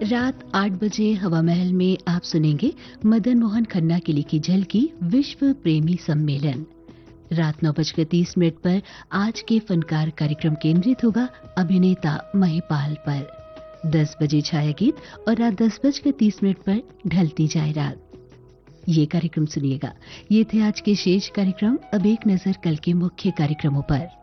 रात 8 बजे हवा महल में आप सुनेंगे मदन मोहन खन्ना की लिखी झलकी विश्व प्रेमी सम्मेलन। रात 9:30 पर आज के फनकार कार्यक्रम केंद्रित होगा अभिनेता महिपाल पर। 10 बजे छाया गीत और रात 10:30 पर ढलती जाए रात। ये कार्यक्रम सुनिएगा। ये थे आज के शेष कार्यक्रम। अब एक नजर कल के मुख्य कार्यक्रमों पर।